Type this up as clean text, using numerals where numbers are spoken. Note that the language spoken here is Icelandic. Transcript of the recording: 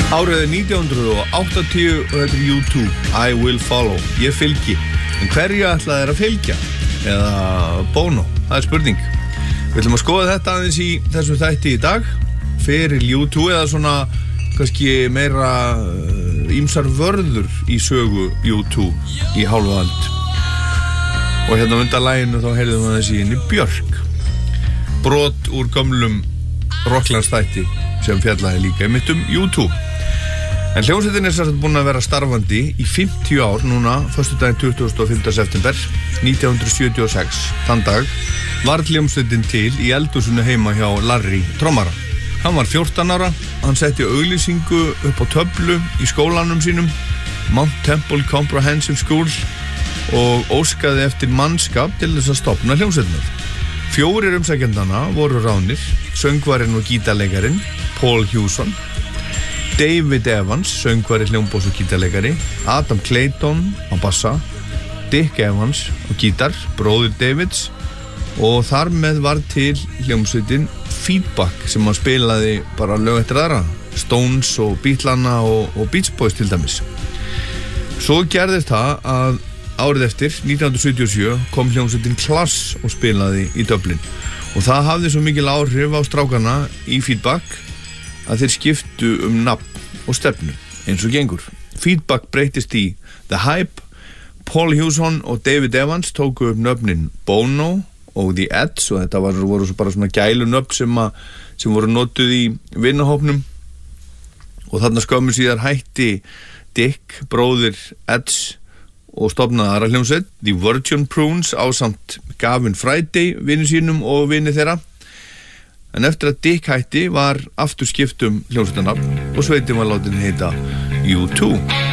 Árið 1980 og þetta er U2, I Will Follow, ég fylgi. En hverju ætla þeir að fylgja? Eða Bono, það er spurning. Við ætlum að skoða þetta aðeins í þessu þætti í dag. Fyrir U2 eða svona kannski meira ýmsar vörður í sögu U2 í hálfa öld. Og hérna undan laginu þá heyrðum við þessi inn í Björk. Brot úr gömlum rocklandsþætti sem fjallaði líka einmitt U2. En hljómsveitin er sérst búin að vera starfandi í 50 ár núna, föstudaginn 25. september 1976. Þann dag var hljómsveitin til í eldhúsinu heima hjá Larry trommara. Hann var 14 ára, hann setti auglýsingu upp á töflu í skólanum sínum, Mount Temple Comprehensive School, og óskaði eftir mannskap til þess að stofna hljómsveitina. 4 umsækjendana voru ráðnir, söngvarinn og gítarleikarinn Paul Hewson, David Evans, söngvari, hljómboss og gítarleikari, Adam Clayton á bassa, Dick Evans á gítar, bróðir Davids, og þar með var til hljómsveitin Feedback sem hann spilaði bara lög eftir aðra, Stones og Beatlana og Beach Boys til dæmis. Svo gerðist það að árið eftir, 1977, kom hljómsveitin Klass og spilaði í Dublin. Og það hafði svo mikil áhrif á strákana í Feedback að þeir skiptu nafn og stefnu eins og gengur. Feedback breytist í The Hype. Paul Hewson og David Evans tóku upp nöfnin Bono og The Edge, og þetta voru bara svona gælunöfn sem voru notuð í vinnahópnum. Og þarna skömmu síðar hætti Dick, bróðir Edge, og stofnaði aðra hljómsveit, The Virgin Prunes, ásamt Gavin Friday, vini sínum og vini þeirra. En eftir að Dick hætti var aftur skipt hljómsveitarnafn og sveitin var látin heita U2.